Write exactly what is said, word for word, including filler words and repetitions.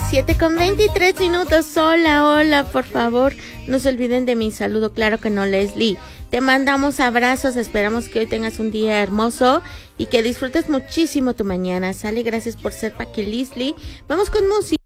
siete con veintitrés minutos. Hola, hola, por favor, no se olviden de mi saludo. Claro que no, Leslie. Te mandamos abrazos, esperamos que hoy tengas un día hermoso y que disfrutes muchísimo tu mañana. Sale, gracias por ser Paqui Leslie. Vamos con música.